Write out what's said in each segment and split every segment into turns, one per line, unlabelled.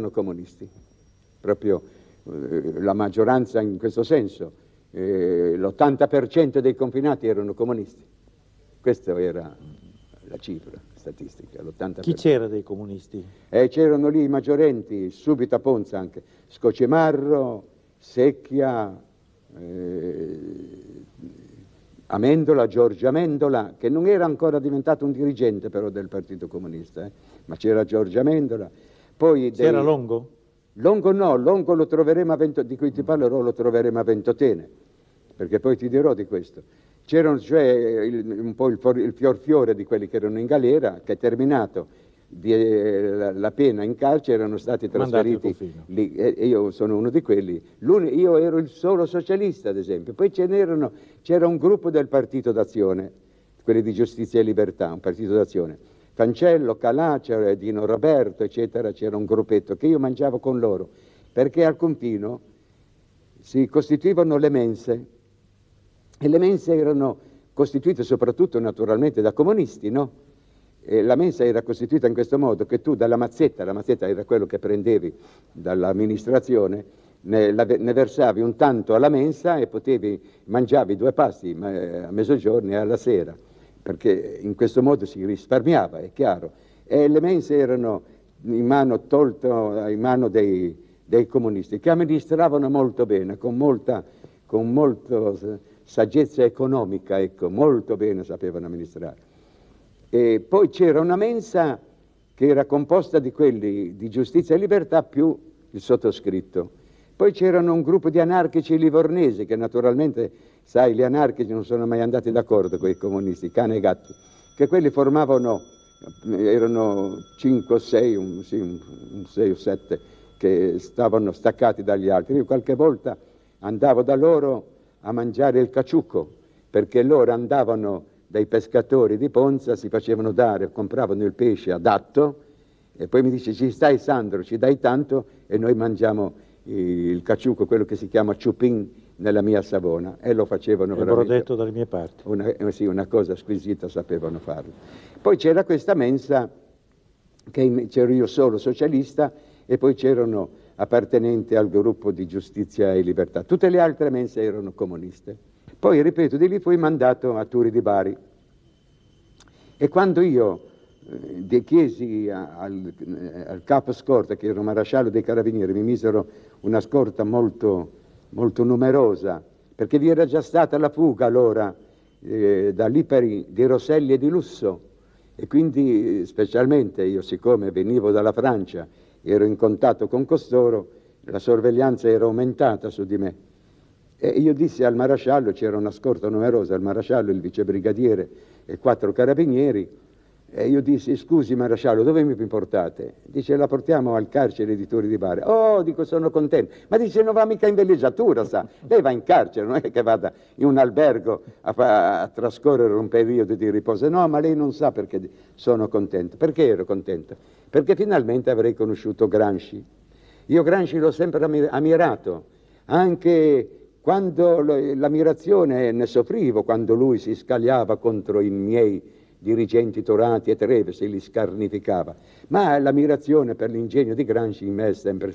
erano comunisti, proprio la maggioranza in questo senso, l'80% dei confinati erano comunisti. Questa era la cifra statistica, l'80%.
Chi c'era dei comunisti?
C'erano lì i maggiorenti, subito a Ponza anche, Scocimarro, Secchia, Amendola, Giorgio Amendola, che non era ancora diventato un dirigente però del Partito Comunista, ma c'era Giorgio Amendola. Poi
c'era Longo?
Longo no, Longo lo troveremo a di cui ti parlerò lo troveremo a Ventotene, perché poi ti dirò di questo. C'erano cioè un po' il fior di quelli che erano in galera, che è terminato la pena in carcere, erano stati trasferiti lì, e io sono uno di quelli. Io ero il solo socialista, ad esempio. Poi c'era un gruppo del Partito d'Azione, quelli di Giustizia e Libertà, un partito d'azione. Cancello, Calà, c'era Dino Roberto, eccetera, c'era un gruppetto che io mangiavo con loro, perché al confino si costituivano le mense, e le mense erano costituite soprattutto naturalmente da comunisti, no? E la mensa era costituita in questo modo che tu dalla mazzetta, la mazzetta era quello che prendevi dall'amministrazione, ne versavi un tanto alla mensa e mangiavi 2 pasti a mezzogiorno e alla sera, perché in questo modo si risparmiava, è chiaro. E le mense erano in mano dei comunisti, che amministravano molto bene, con molta saggezza economica, ecco, molto bene sapevano amministrare. E poi c'era una mensa che era composta di quelli di Giustizia e Libertà più il sottoscritto. Poi c'erano un gruppo di anarchici livornesi che naturalmente, sai, gli anarchici non sono mai andati d'accordo con i comunisti, cane e gatti, che quelli erano 5 o 6, un 6 o 7 che stavano staccati dagli altri. Io qualche volta andavo da loro a mangiare il caciucco, perché loro andavano dai pescatori di Ponza, si facevano dare, compravano il pesce adatto, e poi mi dice: ci stai Sandro, ci dai tanto e noi mangiamo il caciucco, quello che si chiama ciupin nella mia Savona, e lo facevano veramente.
L'ho detto dalle mie parti.
Sì, una cosa squisita, sapevano farlo. Poi c'era questa mensa, che c'ero io solo socialista, e poi c'erano appartenenti al gruppo di Giustizia e Libertà. Tutte le altre mense erano comuniste. Poi, ripeto, di lì fui mandato a Turi di Bari, e quando io chiesi al capo scorta, che era un maresciallo dei carabinieri, mi misero una scorta molto, molto numerosa, perché vi era già stata la fuga allora da Lipari di Rosselli e di Lusso, e quindi specialmente io, siccome venivo dalla Francia, ero in contatto con costoro, la sorveglianza era aumentata su di me. E io dissi al maresciallo, c'era una scorta numerosa, il maresciallo, il vicebrigadiere e 4 carabinieri, e io dissi: scusi maresciallo, dove mi portate? Dice: la portiamo al carcere di Turi di Bari. Oh, dico, sono contento. Ma dice: non va mica in villeggiatura, sa, lei va in carcere, non è che vada in un albergo a trascorrere un periodo di riposo. No, ma lei non sa perché sono contento. Perché ero contento? Perché finalmente avrei conosciuto Gramsci. Io Gramsci l'ho sempre ammirato, anche quando l'ammirazione ne soffrivo, quando lui si scagliava contro i miei dirigenti Torati e Treves e li scarnificava, ma l'ammirazione per l'ingegno di Gramsci in me è sempre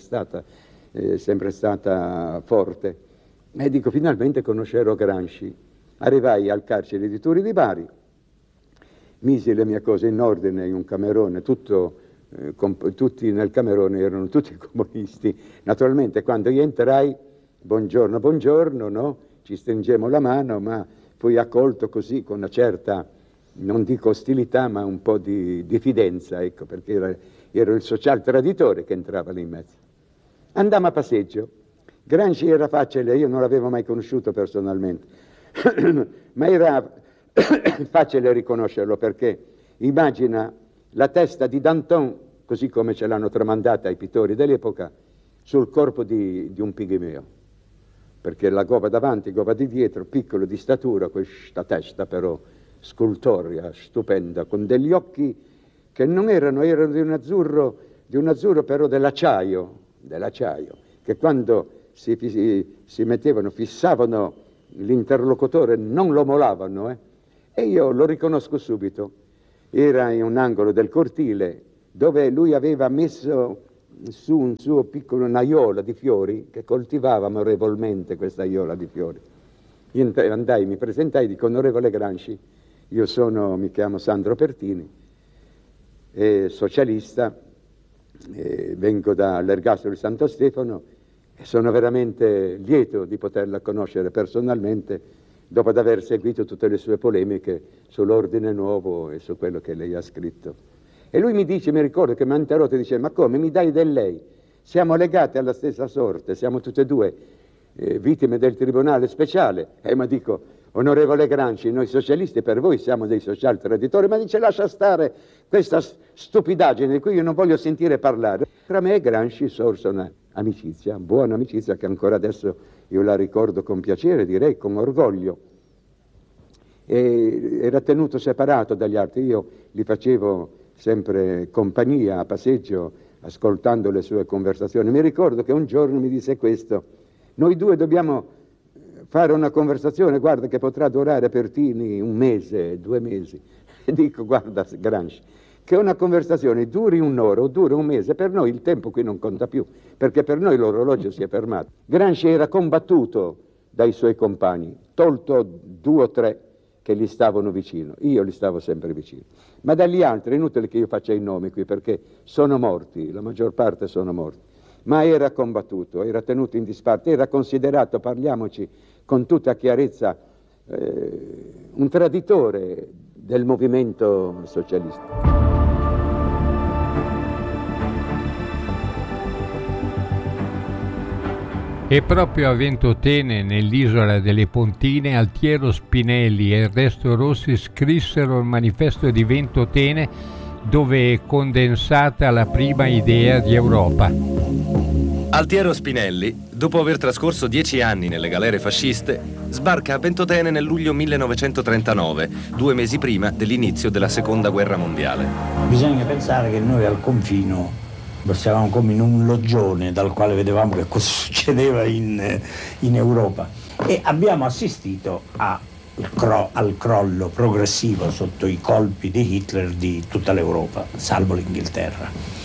stata forte. E dico: finalmente conoscerò Gramsci. Arrivai al carcere di Turi di Bari, misi le mie cose in ordine in un camerone, tutti nel camerone erano tutti comunisti. Naturalmente quando io entrai, buongiorno, buongiorno, no? Ci stringemmo la mano, ma fui accolto così con una certa, non dico ostilità, ma un po' di diffidenza, ecco, perché ero il social traditore che entrava lì in mezzo. Andammo a passeggio. Gramsci era facile, io non l'avevo mai conosciuto personalmente, ma era facile riconoscerlo, perché immagina la testa di Danton, così come ce l'hanno tramandata i pittori dell'epoca, sul corpo di un pigmeo, perché la gobba davanti, gobba di dietro, piccolo di statura, questa testa però scultorea, stupenda, con degli occhi che non erano di un azzurro però dell'acciaio, che quando si mettevano, fissavano l'interlocutore, non lo molavano, e io lo riconosco subito. Era in un angolo del cortile dove lui aveva messo su un suo piccolo aiuola di fiori, che coltivava amorevolmente questa aiuola di fiori. Io andai, mi presentai, dico: onorevole Gramsci, mi chiamo Sandro Pertini, socialista, vengo dall'Ergastolo di Santo Stefano e sono veramente lieto di poterla conoscere personalmente dopo aver seguito tutte le sue polemiche sull'Ordine Nuovo e su quello che lei ha scritto. E lui mi dice, mi ricordo che Manterotti dice: ma come, mi dai del lei? Siamo legati alla stessa sorte, siamo tutte e due vittime del Tribunale Speciale. Ma dico: onorevole Gramsci, noi socialisti per voi siamo dei social traditori. Ma dice: lascia stare questa stupidaggine di cui io non voglio sentire parlare. Tra me e Gramsci sorse una amicizia, buona amicizia, che ancora adesso io la ricordo con piacere, direi con orgoglio. Era tenuto separato dagli altri, io gli facevo sempre compagnia a passeggio ascoltando le sue conversazioni. Mi ricordo che un giorno mi disse questo: noi due dobbiamo fare una conversazione, guarda, che potrà durare Pertini 1 mese, 2 mesi. E dico: guarda Gramsci, che una conversazione duri 1 ora o duri 1 mese, per noi il tempo qui non conta più, perché per noi l'orologio si è fermato. Gramsci era combattuto dai suoi compagni, tolto 2 o 3 che gli stavano vicino, io gli stavo sempre vicino, ma dagli altri è inutile che io faccia i nomi qui, perché sono morti, la maggior parte sono morti, ma era combattuto, era tenuto in disparte, era considerato, parliamoci con tutta chiarezza, un traditore del movimento socialista.
E proprio a Ventotene, nell'isola delle Pontine, Altiero Spinelli e Ernesto Rossi scrissero il manifesto di Ventotene, dove è condensata la prima idea di Europa.
Altiero Spinelli, dopo aver trascorso 10 anni nelle galere fasciste, sbarca a Ventotene nel luglio 1939, 2 mesi prima dell'inizio della Seconda Guerra Mondiale.
Bisogna pensare che noi al confino stavamo come in un loggione dal quale vedevamo che cosa succedeva in Europa, e abbiamo assistito al crollo progressivo sotto i colpi di Hitler di tutta l'Europa, salvo l'Inghilterra.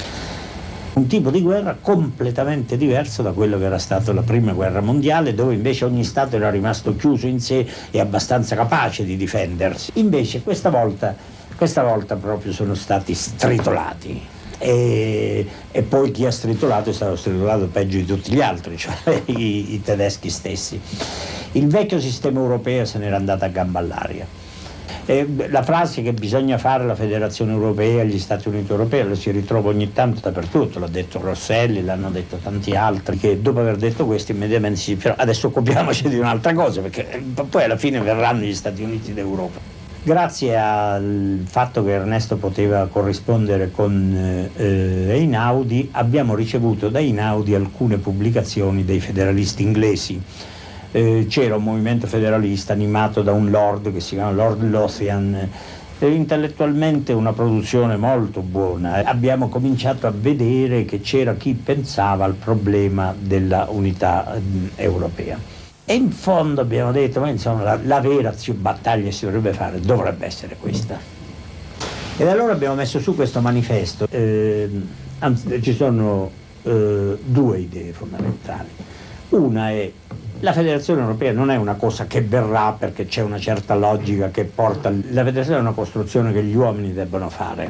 Un tipo di guerra completamente diverso da quello che era stato la Prima Guerra Mondiale, dove invece ogni Stato era rimasto chiuso in sé e abbastanza capace di difendersi. Invece questa volta proprio sono stati stritolati. E poi chi ha stritolato è stato stritolato peggio di tutti gli altri, cioè i tedeschi stessi. Il vecchio sistema europeo se n'era andato a gamba all'aria. La frase che bisogna fare la Federazione Europea, gli Stati Uniti Europei, la si ritrova ogni tanto dappertutto, l'ha detto Rosselli, l'hanno detto tanti altri, che dopo aver detto questo immediatamente si dice: però adesso occupiamoci di un'altra cosa, perché poi alla fine verranno gli Stati Uniti d'Europa. Grazie al fatto che Ernesto poteva corrispondere con Einaudi, abbiamo ricevuto da Einaudi alcune pubblicazioni dei federalisti inglesi. C'era un movimento federalista animato da un lord che si chiama Lord Lothian, intellettualmente una produzione molto buona. Abbiamo cominciato a vedere che c'era chi pensava al problema della unità europea. E in fondo abbiamo detto: ma insomma la vera battaglia si dovrebbe essere questa. Ed allora abbiamo messo su questo manifesto. Anzi, ci sono 2 idee fondamentali. Una è: la Federazione Europea non è una cosa che verrà perché c'è una certa logica che porta. La Federazione è una costruzione che gli uomini debbono fare.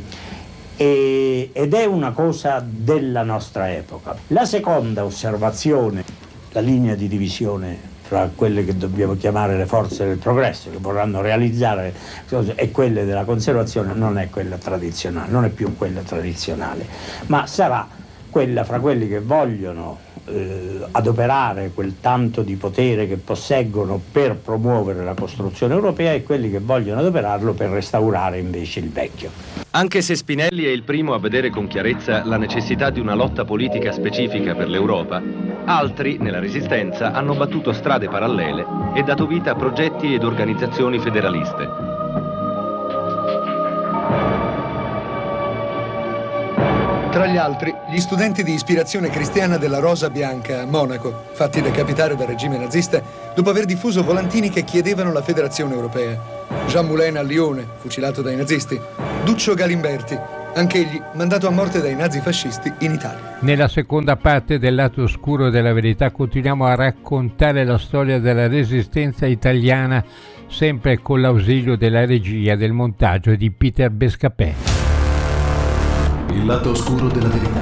Ed è una cosa della nostra epoca. La seconda osservazione: la linea di divisione fra quelle che dobbiamo chiamare le forze del progresso, che vorranno realizzare cose, e quelle della conservazione, non è quella tradizionale, non è più quella tradizionale, ma sarà quella fra quelli che vogliono adoperare quel tanto di potere che posseggono per promuovere la costruzione europea e quelli che vogliono adoperarlo per restaurare invece il vecchio.
Anche se Spinelli è il primo a vedere con chiarezza la necessità di una lotta politica specifica per l'Europa, altri nella Resistenza hanno battuto strade parallele e dato vita a progetti ed organizzazioni federaliste.
Tra gli altri, gli studenti di ispirazione cristiana della Rosa Bianca a Monaco, fatti decapitare dal regime nazista dopo aver diffuso volantini che chiedevano la Federazione Europea. Jean Moulin a Lione, fucilato dai nazisti. Duccio Galimberti, anch'egli mandato a morte dai nazifascisti in Italia.
Nella seconda parte del lato oscuro della verità continuiamo a raccontare la storia della resistenza italiana, sempre con l'ausilio della regia del montaggio di Peter Bescapè.
Il lato oscuro della verità.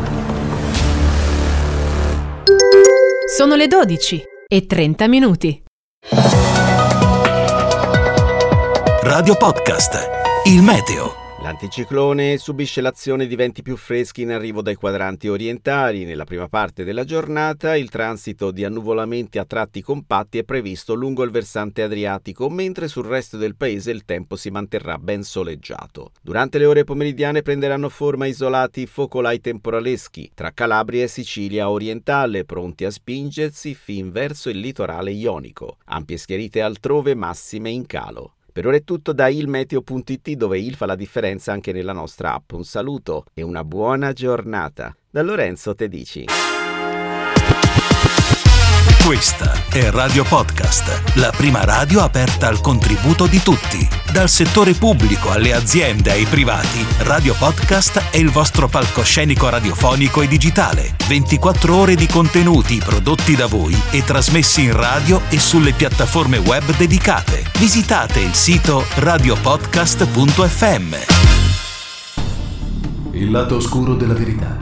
Sono le 12:30.
Radio Podcast. Il meteo.
L'anticiclone subisce l'azione di venti più freschi in arrivo dai quadranti orientali. Nella prima parte della giornata il transito di annuvolamenti a tratti compatti è previsto lungo il versante adriatico, mentre sul resto del paese il tempo si manterrà ben soleggiato. Durante le ore pomeridiane prenderanno forma isolati focolai temporaleschi tra Calabria e Sicilia orientale, pronti a spingersi fin verso il litorale ionico. Ampie schiarite altrove, massime in calo. Per ora è tutto da ilmeteo.it, dove il fa la differenza anche nella nostra app. Un saluto e una buona giornata. Da Lorenzo Tedici.
Questa è Radio Podcast, la prima radio aperta al contributo di tutti. Dal settore pubblico alle aziende ai privati, Radio Podcast è il vostro palcoscenico radiofonico e digitale. 24 ore di contenuti prodotti da voi e trasmessi in radio e sulle piattaforme web dedicate. Visitate il sito radiopodcast.fm. Il lato oscuro della verità.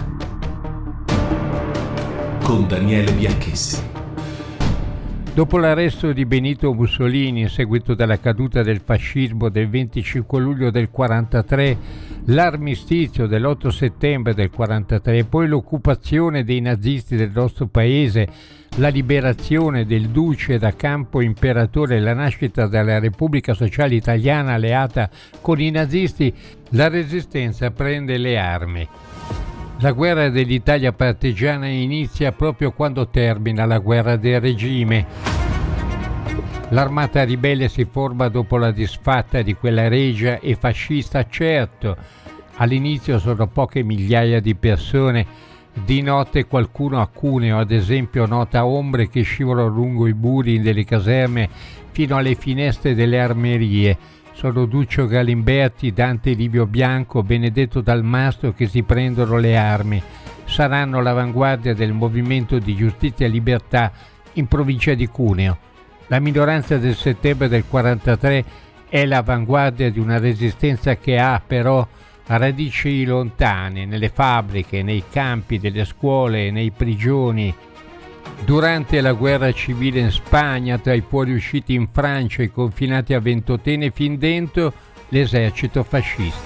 Con Daniele Bianchessi.
Dopo l'arresto di Benito Mussolini in seguito alla caduta del fascismo del 25 luglio del 43, l'armistizio dell'8 settembre del 43 e poi l'occupazione dei nazisti del nostro paese, la liberazione del duce da Campo Imperatore e la nascita della Repubblica Sociale Italiana alleata con i nazisti, la resistenza prende le armi. La guerra dell'Italia partigiana inizia proprio quando termina la guerra del regime. L'armata ribelle si forma dopo la disfatta di quella regia e fascista, certo. All'inizio sono poche migliaia di persone. Di notte qualcuno a Cuneo, ad esempio, nota ombre che scivolano lungo i muri delle caserme fino alle finestre delle armerie. Sono Duccio Galimberti, Dante Livio Bianco, Benedetto Dal Mastro che si prendono le armi. Saranno l'avanguardia del movimento di giustizia e libertà in provincia di Cuneo. La minoranza del settembre del 43 è l'avanguardia di una resistenza che ha però radici lontane nelle fabbriche, nei campi delle scuole, nei prigioni. Durante la guerra civile in Spagna, tra i fuoriusciti in Francia e i confinati a Ventotene, fin dentro l'esercito fascista.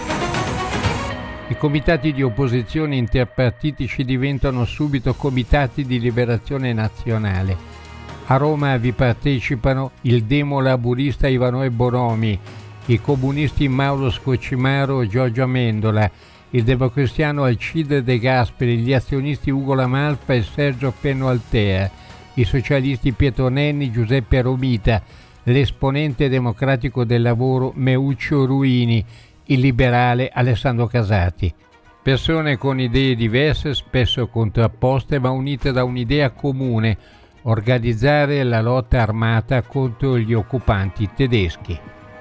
I comitati di opposizione interpartitici diventano subito comitati di liberazione nazionale. A Roma vi partecipano il demolaburista Ivanoe Bonomi, i comunisti Mauro Scocimaro e Giorgio Amendola, il democristiano Alcide De Gasperi, gli azionisti Ugo Lamalfa e Sergio Fenno Altea, i socialisti Pietro Nenni, Giuseppe Romita, l'esponente democratico del lavoro Meuccio Ruini, il liberale Alessandro Casati. Persone con idee diverse, spesso contrapposte, ma unite da un'idea comune: organizzare la lotta armata contro gli occupanti tedeschi.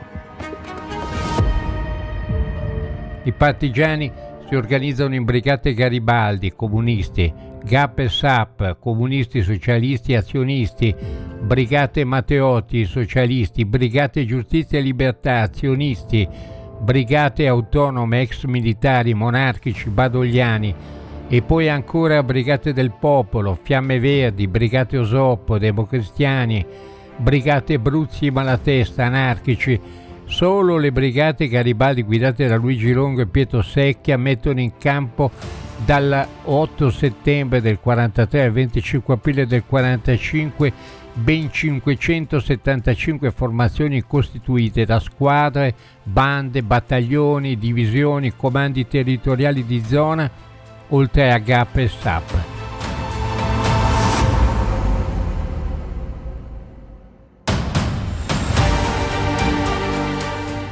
I partigiani si organizzano in brigate Garibaldi, comunisti, GAP e SAP, comunisti, socialisti e azionisti, brigate Matteotti, socialisti, brigate Giustizia e Libertà, azionisti, brigate autonome ex militari, monarchici, badogliani, e poi ancora brigate del popolo, Fiamme Verdi, brigate Osoppo, democristiani, brigate Bruzzi Malatesta, anarchici. Solo le brigate Garibaldi guidate da Luigi Longo e Pietro Secchia mettono in campo dal 8 settembre del 43 al 25 aprile del 45 ben 575 formazioni costituite da squadre, bande, battaglioni, divisioni, comandi territoriali di zona, oltre a GAP e SAP.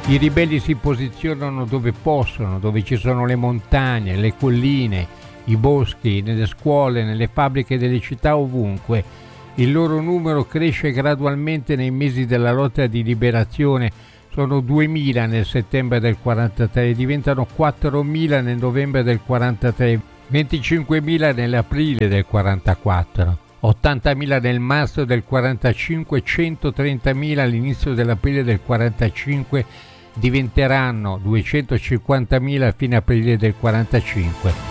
I ribelli si posizionano dove possono, dove ci sono le montagne, le colline, i boschi, nelle scuole, nelle fabbriche delle città, ovunque. Il loro numero cresce gradualmente nei mesi della lotta di liberazione. Sono 2.000 nel settembre del 43, diventano 4.000 nel novembre del 43, 25.000 nell'aprile del 44, 80.000 nel marzo del 45, 130.000 all'inizio dell'aprile del 45, diventeranno 250.000 a fine aprile del 45.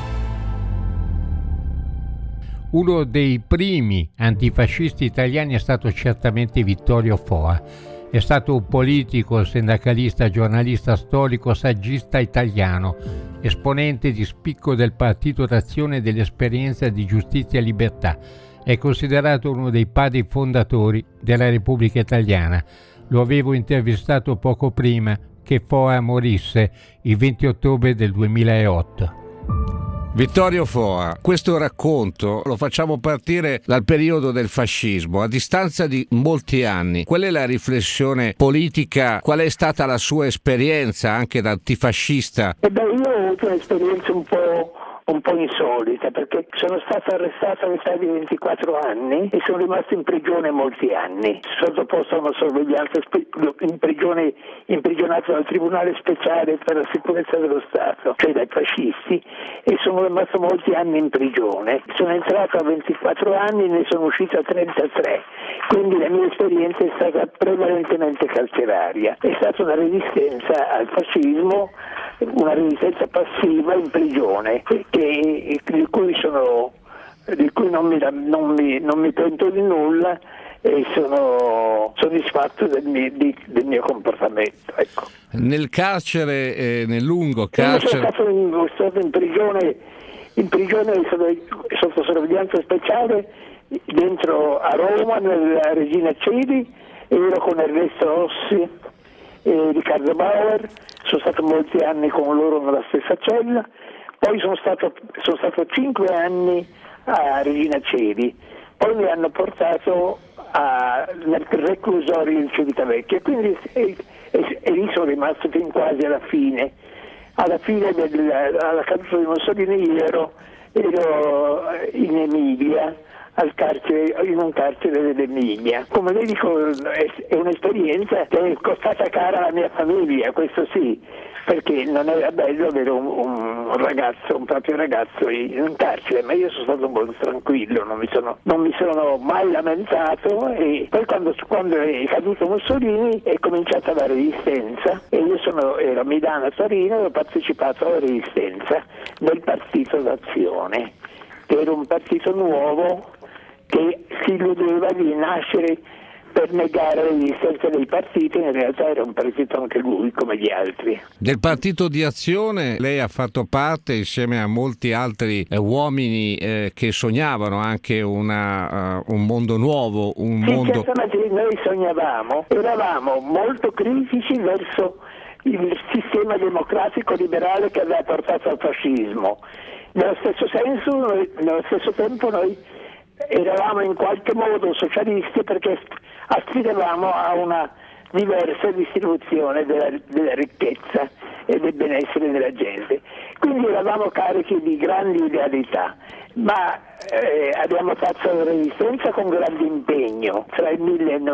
Uno dei primi antifascisti italiani è stato certamente Vittorio Foa. È stato un politico, sindacalista, giornalista, storico, saggista italiano, esponente di spicco del Partito d'Azione e dell'esperienza di Giustizia e Libertà. È considerato uno dei padri fondatori della Repubblica Italiana. Lo avevo intervistato poco prima che Foa morisse, il 20 ottobre del 2008.
Vittorio Foa, questo racconto lo facciamo partire dal periodo del fascismo, a distanza di molti anni. Qual è la riflessione politica? Qual è stata la sua esperienza anche da antifascista?
Io ho avuto un'esperienza un po' insolita, perché sono stato arrestato all'età di 24 anni e sono rimasto in prigione molti anni, sottoposto a una sorveglianza imprigionato dal Tribunale Speciale per la Sicurezza dello Stato, cioè dai fascisti, e sono rimasto molti anni in prigione. Sono entrato a 24 anni e ne sono uscito a 33, quindi la mia esperienza è stata prevalentemente carceraria. È stata una resistenza al fascismo, una resistenza passiva in prigione, di cui non mi pento di nulla e sono soddisfatto del mio comportamento. Ecco.
Nel carcere, nel lungo carcere...
Sono stato in prigione sotto sorveglianza speciale dentro a Roma, nella Regina Coeli, ero con Ernesto Rossi e Riccardo Bauer, sono stato molti anni con loro nella stessa cella, poi sono stato 5 anni a Regina Coeli, poi mi hanno portato nel reclusorio in Civitavecchia, quindi e lì sono rimasto fin quasi alla fine alla caduta di Mussolini ero in Emilia, in un carcere dell'Emilia. Come vedi, è un'esperienza che è costata cara alla mia famiglia, questo sì, perché non era bello avere un proprio ragazzo in un carcere, ma io sono stato molto tranquillo, non mi sono mai lamentato, e poi quando è caduto Mussolini è cominciata la resistenza e io ero a Milano, a Torino, e ho partecipato alla resistenza nel Partito d'Azione, che era un partito nuovo che si illudeva di nascere per negare l'esistenza dei partiti, in realtà era un partito anche lui come gli altri.
Del Partito di Azione lei ha fatto parte insieme a molti altri uomini che sognavano anche un mondo nuovo, mondo...
Certamente noi sognavamo, eravamo molto critici verso il sistema democratico liberale che aveva portato al fascismo. Nello stesso tempo noi eravamo in qualche modo socialisti, perché aspiravamo a una diversa distribuzione della ricchezza e del benessere della gente. Quindi eravamo carichi di grandi idealità, ma abbiamo fatto la resistenza con grande impegno tra il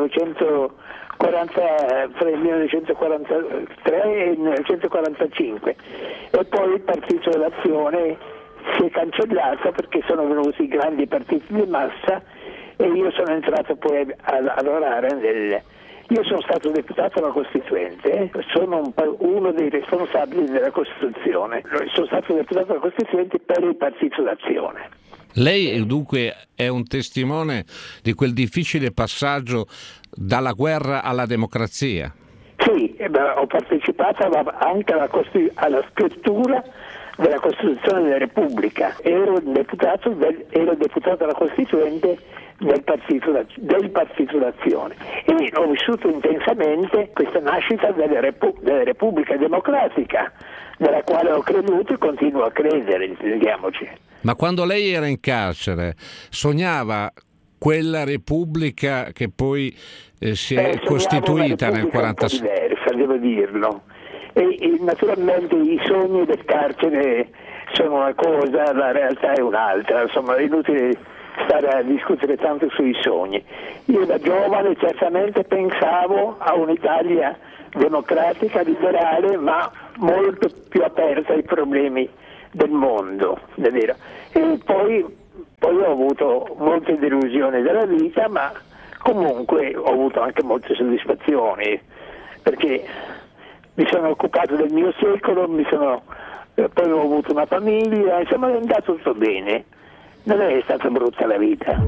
1943 e il 1945, e poi il Partito dell'Azione si è cancellato perché sono venuti i grandi partiti di massa e io sono entrato poi a lavorare io sono stato deputato alla Costituente, sono uno dei responsabili della Costituzione, sono stato deputato alla Costituente per il Partito d'Azione.
Lei dunque è un testimone di quel difficile passaggio dalla guerra alla democrazia.
Sì, ho partecipato anche alla scrittura della Costituzione della Repubblica. Ero deputato alla Costituente del Partito d'Azione e ho vissuto intensamente questa nascita della Repubblica Democratica, nella quale ho creduto e continuo a credere, intendiamoci.
Ma quando lei era in carcere sognava quella Repubblica che poi si è costituita nel 1946?
cosa, devo dirlo. E naturalmente i sogni del carcere sono una cosa, la realtà è un'altra, insomma è inutile stare a discutere tanto sui sogni. Io da giovane certamente pensavo a un'Italia democratica, liberale, ma molto più aperta ai problemi del mondo, è vero. E poi ho avuto molte delusioni della vita, ma comunque ho avuto anche molte soddisfazioni, perché mi sono occupato del mio secolo, poi ho avuto una famiglia, insomma è andato tutto bene, non è stata brutta la vita.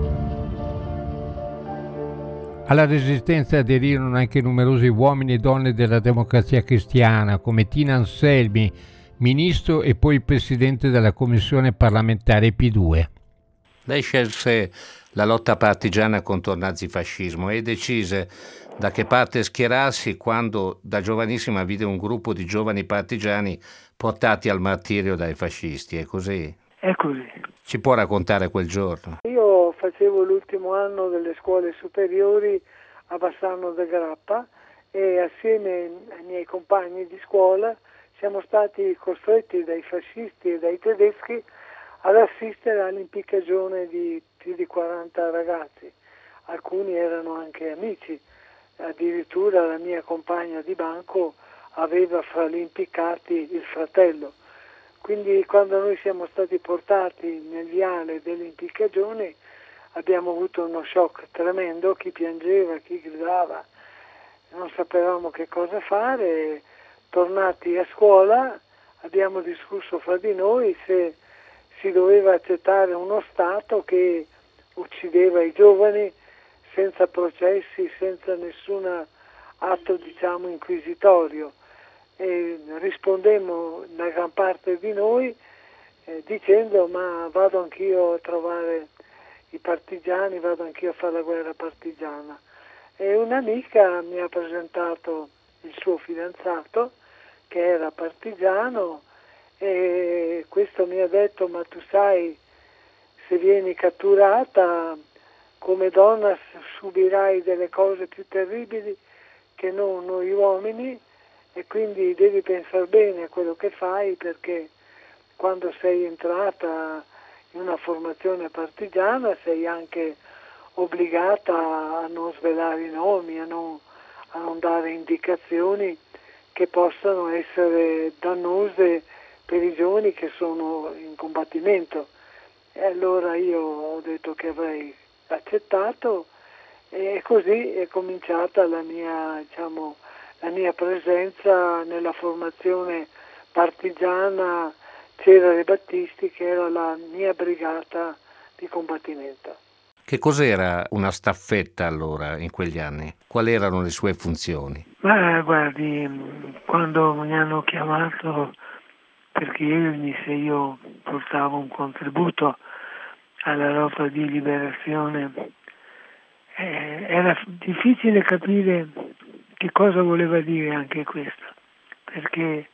Alla Resistenza aderirono anche numerosi uomini e donne della Democrazia Cristiana, come Tina Anselmi, ministro e poi presidente della Commissione parlamentare P2.
Lei scelse la lotta partigiana contro il nazifascismo e decise da che parte schierarsi quando da giovanissima vide un gruppo di giovani partigiani portati al martirio dai fascisti. È così?
È così.
Ci può raccontare quel giorno?
Io facevo l'ultimo anno delle scuole superiori a Bassano del Grappa e assieme ai miei compagni di scuola siamo stati costretti dai fascisti e dai tedeschi ad assistere all'impiccagione di più di 40 ragazzi. Alcuni erano anche amici, addirittura la mia compagna di banco aveva fra gli impiccati il fratello. Quindi quando noi siamo stati portati nel viale dell'impiccagione abbiamo avuto uno shock tremendo, chi piangeva, chi gridava, non sapevamo che cosa fare. Tornati a scuola abbiamo discusso fra di noi se si doveva accettare uno Stato che uccideva i giovani senza processi, senza nessun atto inquisitorio. E rispondemmo la gran parte di noi dicendo ma vado anch'io a trovare i partigiani, vado anch'io a fare la guerra partigiana. E un'amica mi ha presentato il suo fidanzato che era partigiano e questo mi ha detto ma tu sai, se vieni catturata come donna subirai delle cose più terribili che non noi uomini, e quindi devi pensare bene a quello che fai, perché quando sei entrata in una formazione partigiana sei anche obbligata a non svelare i nomi, a non dare indicazioni che possano essere dannose per i giovani che sono in combattimento. E allora io ho detto che avrei accettato e così è cominciata la mia presenza nella formazione partigiana Cesare Battisti, che era la mia brigata di combattimento.
Che cos'era una staffetta allora, in quegli anni? Quali erano le sue funzioni?
Ma guardi, quando mi hanno chiamato per chiedermi se io portavo un contributo alla lotta di liberazione, era difficile capire che cosa voleva dire anche questo, perché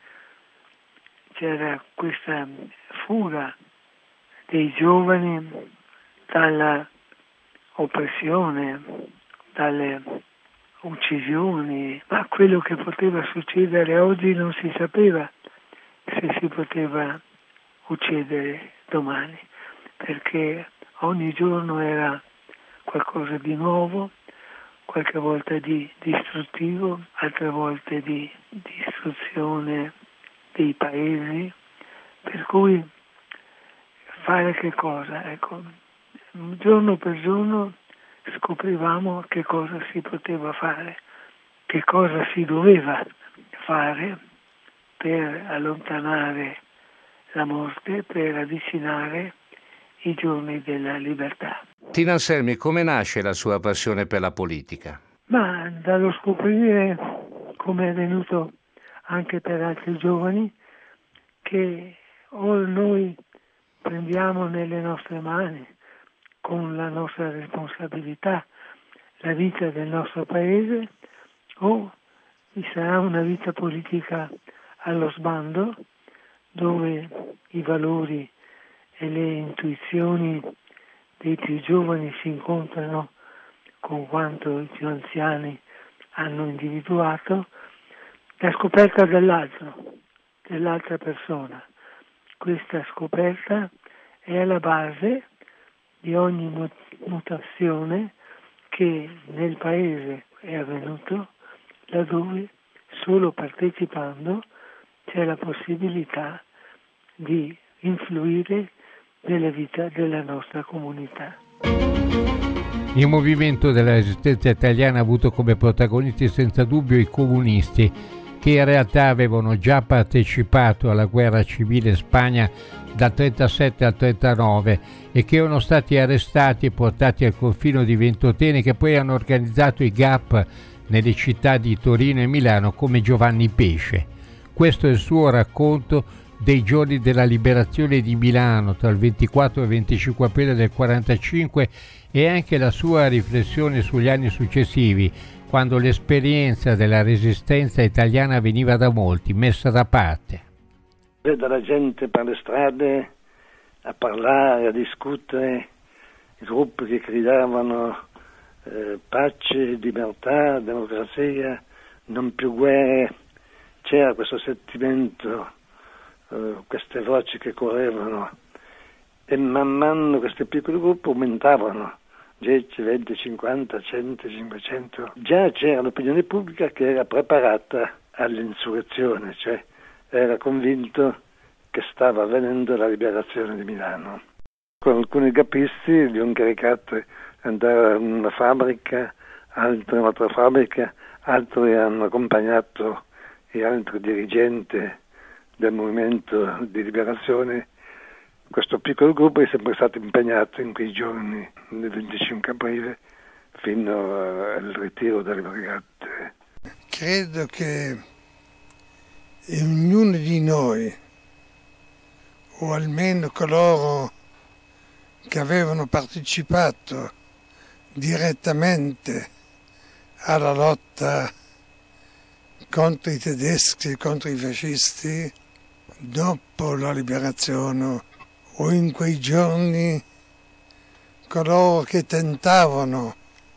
c'era questa fuga dei giovani dalla oppressione, dalle uccisioni, ma quello che poteva succedere oggi non si sapeva se si poteva uccidere domani, perché ogni giorno era qualcosa di nuovo, qualche volta di distruttivo, altre volte di distruzione dei paesi, per cui fare che cosa? Ecco, giorno per giorno scoprivamo che cosa si poteva fare, che cosa si doveva fare per allontanare la morte, per avvicinare i giorni della libertà.
Tina Anselmi, come nasce la sua passione per la politica?
Ma dallo scoprire, come è avvenuto anche per altri giovani, che o noi prendiamo nelle nostre mani, con la nostra responsabilità, la vita del nostro paese, o vi sarà una vita politica allo sbando, dove i valori e le intuizioni dei più giovani si incontrano con quanto i più anziani hanno individuato, la scoperta dell'altra persona. Questa scoperta è alla base di ogni mutazione che nel paese è avvenuto, laddove solo partecipando c'è la possibilità di influire nella vita della nostra comunità.
Il movimento della resistenza italiana ha avuto come protagonisti senza dubbio i comunisti, che in realtà avevano già partecipato alla guerra civile in Spagna dal 1937 al 1939 e che erano stati arrestati e portati al confino di Ventotene, che poi hanno organizzato i GAP nelle città di Torino e Milano come Giovanni Pesce. Questo è il suo racconto dei giorni della liberazione di Milano tra il 24 e il 25 aprile del 1945 e anche la sua riflessione sugli anni successivi, quando l'esperienza della resistenza italiana veniva da molti messa da parte.
Vedo la gente per le strade a parlare, a discutere, i gruppi che gridavano pace, libertà, democrazia, non più guerre. C'era questo sentimento, queste voci che correvano, e man mano questi piccoli gruppi aumentavano, 10, 20, 50, 100, 500. Già c'era l'opinione pubblica che era preparata all'insurrezione, cioè era convinto che stava avvenendo la liberazione di Milano. Con alcuni capisti li ho incaricati andare in una fabbrica, altri in un'altra fabbrica, altri hanno accompagnato gli altri dirigenti del movimento di liberazione. Questo piccolo gruppo è sempre stato impegnato in quei giorni del 25 aprile fino al ritiro dalle brigate.
Credo che ognuno di noi, o almeno coloro che avevano partecipato direttamente alla lotta contro i tedeschi e contro i fascisti, dopo la liberazione o in quei giorni, coloro che tentavano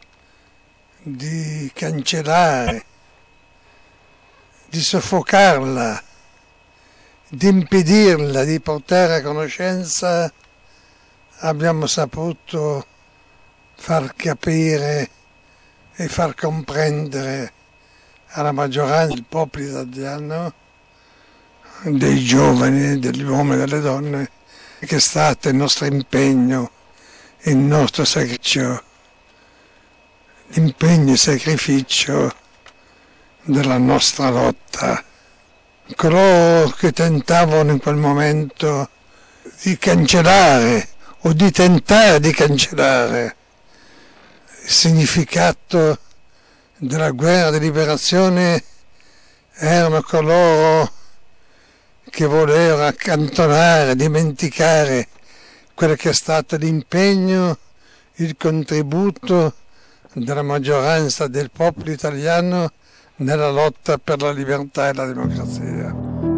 di cancellare, di soffocarla, di impedirla di portare a conoscenza, abbiamo saputo far capire e far comprendere alla maggioranza del popolo italiano, dei giovani, degli uomini e delle donne, che è stato il nostro impegno, il nostro sacrificio, l'impegno e il sacrificio della nostra lotta. Coloro che tentavano in quel momento di cancellare o di tentare di cancellare il significato della guerra di liberazione erano coloro che volevano accantonare, dimenticare quello che è stato l'impegno, il contributo della maggioranza del popolo italiano nella lotta per la libertà e la democrazia.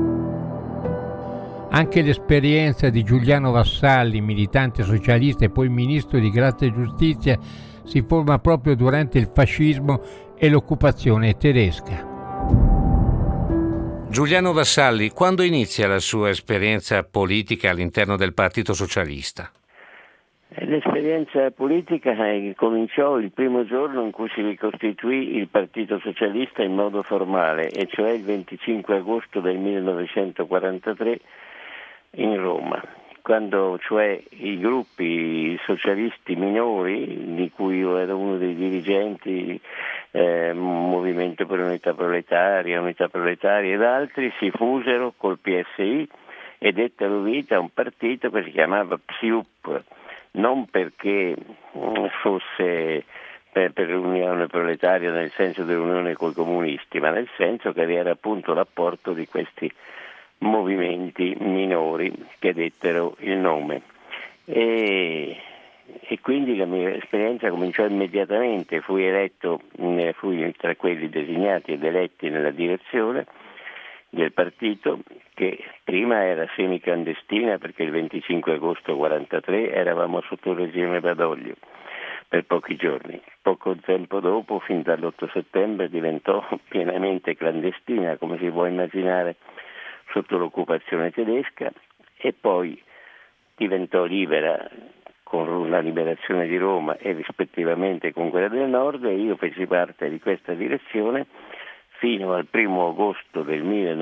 Anche l'esperienza di Giuliano Vassalli, militante socialista e poi ministro di Grazia e Giustizia, si forma proprio durante il fascismo e l'occupazione tedesca.
Giuliano Vassalli, quando inizia la sua esperienza politica all'interno del Partito Socialista?
L'esperienza politica cominciò il primo giorno in cui si ricostituì il Partito Socialista in modo formale, e cioè il 25 agosto del 1943 in Roma, quando cioè i gruppi socialisti minori, di cui io ero uno dei dirigenti, Movimento per Unità Proletaria ed altri, si fusero col PSI e dettero vita a un partito che si chiamava PSIUP, non perché fosse per l'Unione Proletaria nel senso dell'unione coi comunisti, ma nel senso che era appunto l'apporto di questi movimenti minori che dettero il nome. E quindi la mia esperienza cominciò immediatamente, fui tra quelli designati ed eletti nella direzione del partito, che prima era semiclandestina perché il 25 agosto 1943 eravamo sotto il regime Badoglio.
per pochi giorni. Poco tempo dopo, fin dall'8 settembre, diventò pienamente clandestina, come si può immaginare, sotto l'occupazione tedesca, e poi diventò libera con la liberazione di Roma e rispettivamente con quella del Nord, e io feci parte di questa direzione fino al 1 agosto del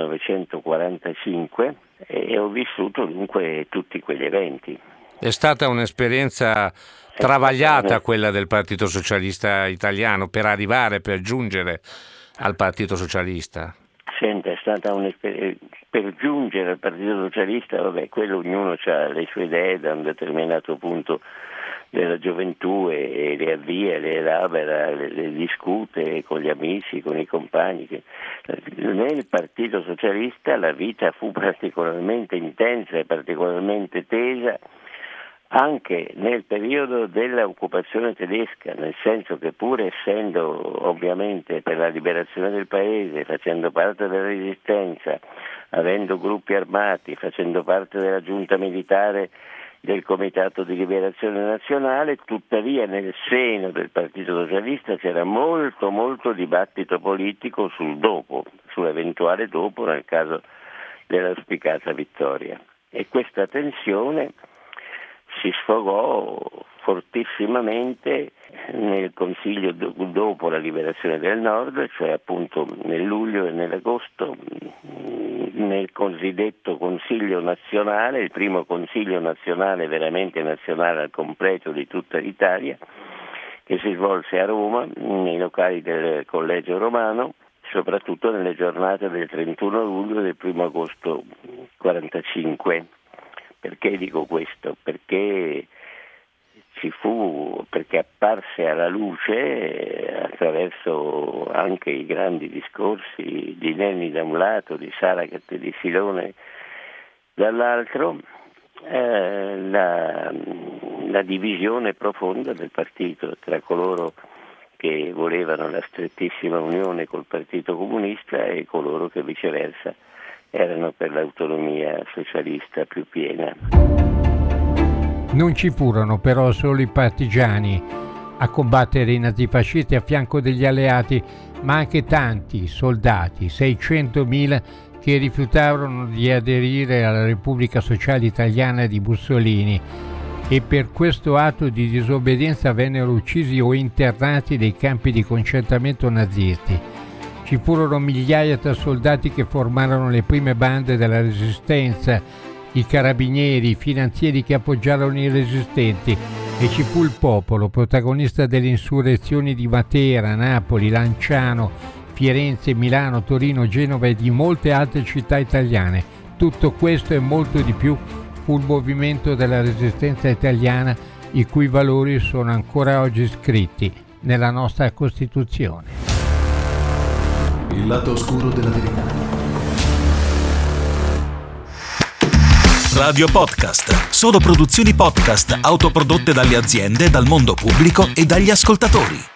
1945 e ho vissuto dunque tutti quegli eventi.
È stata un'esperienza travagliata quella del Partito Socialista Italiano per giungere al Partito Socialista.
Senta, è stata un'esperienza per giungere al Partito Socialista, quello ognuno ha le sue idee da un determinato punto della gioventù e le avvia, le elabora, le discute con gli amici, con i compagni. Nel Partito Socialista la vita fu particolarmente intensa e particolarmente tesa anche nel periodo dell'occupazione tedesca, nel senso che pur essendo ovviamente per la liberazione del paese, facendo parte della resistenza, avendo gruppi armati, facendo parte della giunta militare del Comitato di Liberazione Nazionale, tuttavia nel seno del Partito Socialista c'era molto dibattito politico sul dopo, sull'eventuale dopo nel caso dell'auspicata vittoria. E questa tensione si sfogò fortissimamente nel Consiglio dopo la liberazione del Nord, cioè appunto nel luglio e nell'agosto, nel cosiddetto Consiglio nazionale, il primo Consiglio nazionale veramente nazionale al completo di tutta l'Italia, che si svolse a Roma, nei locali del Collegio Romano, soprattutto nelle giornate del 31 luglio e del 1 agosto 1945. Perché dico questo? Perché apparse alla luce, attraverso anche i grandi discorsi di Nenni da un lato, di Saragat e di Silone dall'altro, la divisione profonda del partito tra coloro che volevano la strettissima unione col Partito Comunista e coloro che viceversa erano per l'autonomia socialista più piena.
Non ci furono però solo i partigiani a combattere i nazifascisti a fianco degli alleati, ma anche tanti soldati, 600.000, che rifiutarono di aderire alla Repubblica Sociale Italiana di Mussolini e per questo atto di disobbedienza vennero uccisi o internati nei campi di concentramento nazisti. Ci furono migliaia di soldati che formarono le prime bande della resistenza, i carabinieri, i finanzieri che appoggiarono i resistenti, e ci fu il popolo, protagonista delle insurrezioni di Matera, Napoli, Lanciano, Firenze, Milano, Torino, Genova e di molte altre città italiane. Tutto questo e molto di più fu il movimento della resistenza italiana, i cui valori sono ancora oggi scritti nella nostra Costituzione.
Il lato oscuro della verità.
Radio Podcast. Solo produzioni podcast autoprodotte dalle aziende, dal mondo pubblico e dagli ascoltatori.